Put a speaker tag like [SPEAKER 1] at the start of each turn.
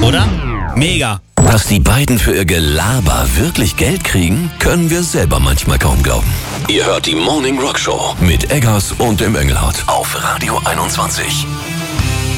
[SPEAKER 1] oder? Mega.
[SPEAKER 2] Dass die beiden für ihr Gelaber wirklich Geld kriegen, können wir selber manchmal kaum glauben. Ihr hört die Morning Rock Show mit Eggers und dem Engelhardt auf Radio 21.